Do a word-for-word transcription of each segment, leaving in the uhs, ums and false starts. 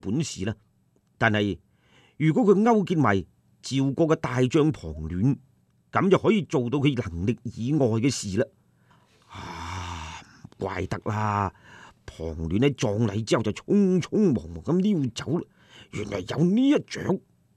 本事啦。但係如果佢勾結埋趙國嘅大將龐亂，咁就可以做到佢能力以外嘅事啦。啊，唔怪得啦，龐亂喺葬禮之後就匆匆忙忙咁溜走啦。原來有呢一掌。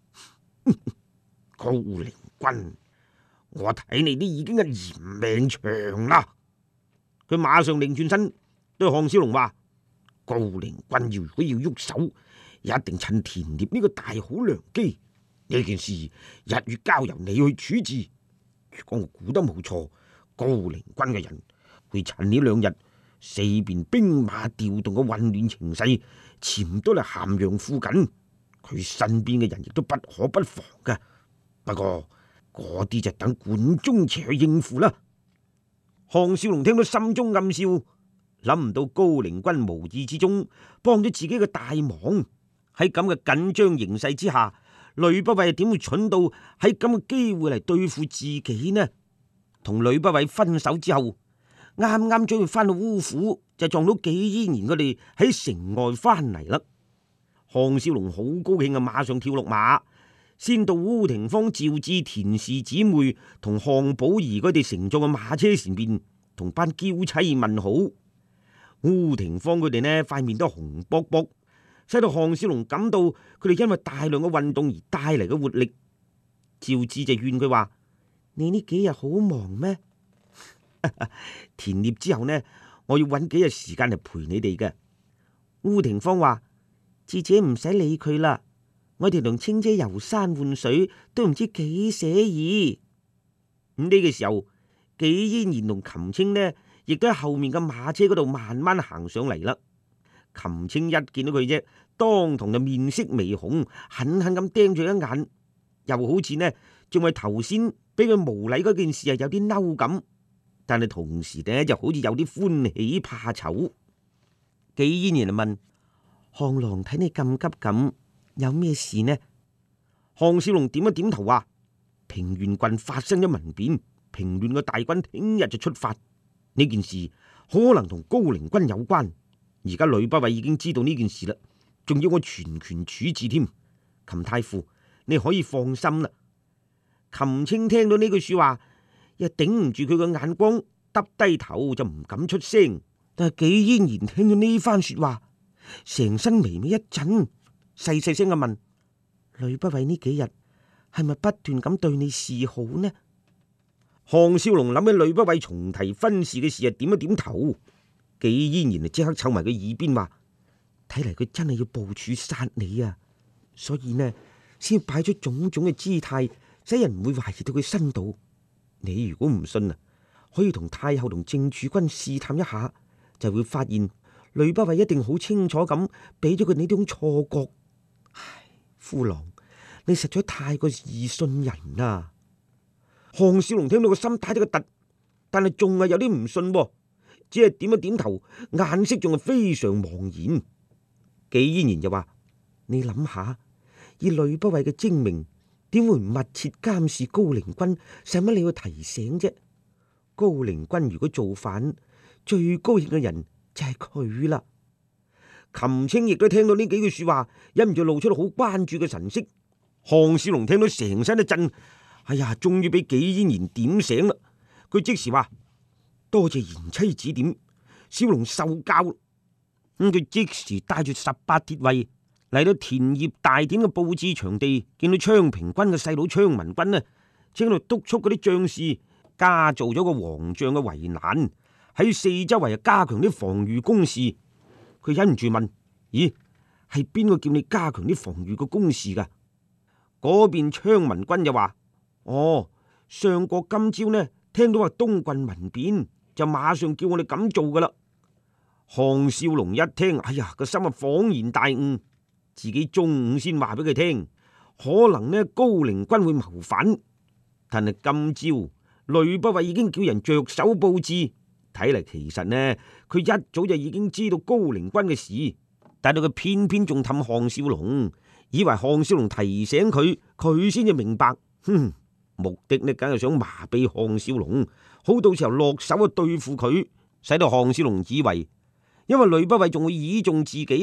高陵君，我睇你啲已經係嫌命長啦。佢馬上擰轉身對項少龍話：高陵君要如果要喐手，一定趁田獵呢個大好良機。呢件事日月交由你去處置。如果我估得冇錯，高陵君嘅人會趁呢兩日四邊兵馬調動嘅混亂情勢，潛到嚟咸陽附近。佢身邊嘅人亦都不可不防嘅。不過嗰啲就等管中邪去應付啦。項少龍聽到心中暗笑，諗唔到高陵君無意之中幫咗自己嘅大忙。喺咁嘅緊張形勢之下，呂不韋點會蠢到喺咁嘅機會嚟對付自己呢？同呂不韋分手之後，啱啱將佢翻到烏府，就撞到紀嫣然佢哋喺城外翻嚟啦。項少龍好高興啊，馬上跳落馬，先到烏廷芳召至田氏姊妹同項寶儀佢哋乘坐嘅馬車前邊，同班嬌妻問好。烏廷芳佢哋呢塊面都紅卜卜，使到項少龍感到佢哋因為大量嘅運動而帶嚟嘅活力。趙志就勸佢話：你呢幾日好忙咩？田獵之後呢，我要揾幾日時間嚟陪你哋嘅。烏廷芳話：智姐唔使理佢啦，我哋同青姐遊山玩水都唔知幾寫意。咁呢個時候，紀嫣然同琴青呢，亦都喺後面嘅馬車嗰度慢慢行上嚟啦。琴青一見到佢啫，當堂就面色微紅，狠狠咁盯住一眼，又好似呢仲係頭先俾佢無禮嗰件事係有啲嬲咁，但係同時呢就好似有啲歡喜怕醜。紀嫣然就問：項郎睇你咁急咁，有咩事呢？項少龍點一點頭話：平原郡發生咗民變，平亂嘅大軍聽日就出發。呢件事可能同高陵君有關。而家呂不韋已經知道呢件事啦，仲要我全權處置添。秦太傅，你可以放心啦。秦青聽到呢句說話，又頂唔住佢嘅眼光，耷低頭就唔敢出聲。但係紀嫣然聽到呢番說話，成身微微一震，細細聲咁問：呂不韋呢幾日係咪不斷咁對你示好呢？項少龍諗起呂不韋重提婚事嘅事，啊點一點頭。紀嫣然就即刻湊埋佢耳邊話：睇嚟佢真係要部署殺你啊！所以呢，先擺出種種嘅姿態，使人唔會懷疑到佢身度。你如果唔信啊，可以同太后同正儲君試探一下，就會發現呂不韋一定好清楚咁俾咗佢呢種錯覺。唉，夫郎，你實在太過易信人啦！項少龍聽到個心打咗個突，但係仲係有啲唔信喎。只係點一點頭，眼色仲係非常茫然。紀嫣然就話：你諗下，以呂不韋嘅精明，點會唔密切監視高陵君？使乜你去提醒啫？高陵君如果造反，最高興嘅人就係佢啦。琴青亦都聽到呢幾句說話，忍唔住露出好關注嘅神色。項少龍聽到成身一震，哎呀，終於俾紀嫣然點醒啦。佢即時話：多謝賢妻指點，少龍受教。咁、嗯、佢即時帶住十八鐵衛嚟到田業大典嘅布置場地，見到昌平君嘅細佬昌文君呢，正喺度督促嗰啲將士加造咗個王帳嘅圍欄，喺四周圍加強啲防禦工事。佢忍唔住問：咦，係邊個叫你加強啲防禦嘅工事噶？嗰邊昌文君就話：哦，相國今朝呢聽到話東郡民變，就馬上叫我哋咁做噶啦。項少龍一聽，哎呀，個心啊恍然大悟，自己中午先話俾佢聽，可能呢高陵君會謀反，但係今朝呂不韋已經叫人着手布置，睇嚟其實呢佢一早就已經知道高陵君嘅事，但係佢偏偏仲氹項少龍，以為項少龍提醒佢，佢先至明白，哼，目的呢梗係想麻痹項少龍，好到時候落手去對付佢，使到項少龍以為因為呂不韋仲會倚重自己啊，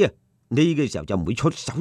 呢個時候就唔會出手